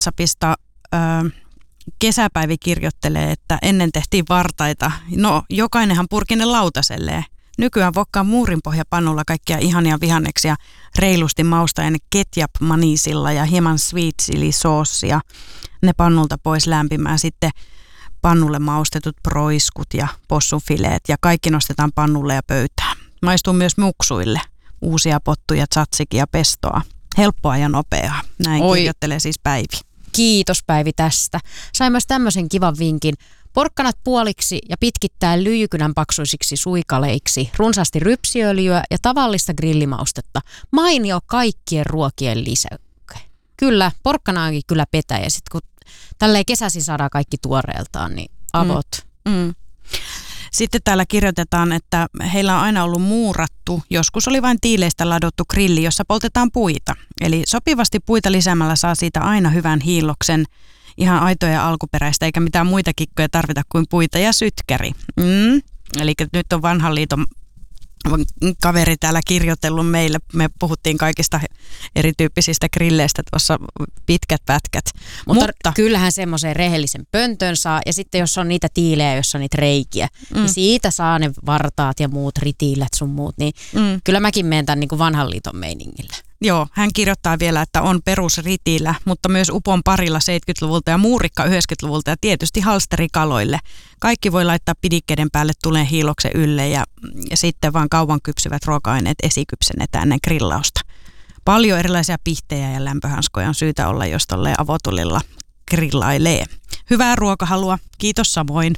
WhatsAppista Kesäpäivi kirjoittelee, että ennen tehtiin vartaita. No, jokainenhan purki ne lautaselleen. Nykyään vokkaa muurinpohjapannulla kaikkia ihania vihanneksia reilusti maustaen ketchup-manisilla ja hieman sweet chili soossia. Ne pannulta pois lämpimään. Sitten pannulle maustetut proiskut ja possunfileet ja kaikki nostetaan pannulle ja pöytään. Maistuu myös muksuille. Uusia pottuja, tzatsikia, pestoa. Helppoa ja nopeaa. Näin kirjoittelee siis Päivi. Kiitos Päivi tästä. Sain myös tämmöisen kivan vinkin. Porkkanat puoliksi ja pitkittää lyijykynän paksuisiksi suikaleiksi, runsaasti rypsiöljyä ja tavallista grillimaustetta. Mainio kaikkien ruokien lisäke. Kyllä, porkkanaankin kyllä petä ja sitten kun tälleen kesäsi saadaan kaikki tuoreeltaan, niin avot. Sitten täällä kirjoitetaan, että heillä on aina ollut muurattu, joskus oli vain tiileistä ladottu grilli, jossa poltetaan puita. Eli sopivasti puita lisäämällä saa siitä aina hyvän hiilloksen, ihan aitoa ja alkuperäistä, eikä mitään muita kikkoja tarvita kuin puita ja sytkäri. Eli nyt on vanhan liiton kaveri täällä kirjoitellut meille. Me puhuttiin kaikista erityyppisistä grilleistä tuossa pitkät pätkät. Mutta kyllähän semmoisen rehellisen pöntön saa. Ja sitten jos on niitä tiilejä, jossa on niitä reikiä, niin siitä saa ne vartaat ja muut ritiilät sun muut. Niin kyllä mäkin menen tämän niin kuin vanhan liiton meiningillä. Joo, hän kirjoittaa vielä, että on perusritiillä, mutta myös upon parilla 70-luvulta ja muurikka 90-luvulta ja tietysti halsterikaloille. Kaikki voi laittaa pidikkeiden päälle tuleen hiiloksen ylle ja sitten vaan kauan kypsyvät ruoka-aineet esikypsennetään ennen grillausta. Paljon erilaisia pihtejä ja lämpöhanskoja on syytä olla, jos tolleen avotulilla grillailee. Hyvää ruokahalua, kiitos samoin.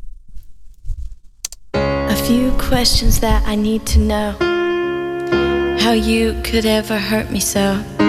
A few questions that I need to know. How you could ever hurt me so.